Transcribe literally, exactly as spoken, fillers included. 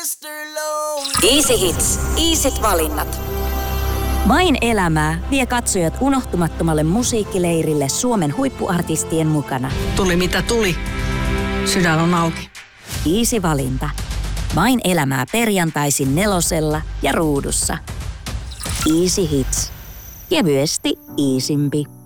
mister Lonely. Easy Hits. Easyt valinnat. Vain elämää vie katsojat unohtumattomalle musiikkileirille Suomen huippuartistien mukana. Tuli mitä tuli. Sydän on auki. Easy valinta. Vain elämää perjantaisin nelosella ja ruudussa. Easy Hits. Kevyesti iisimpi.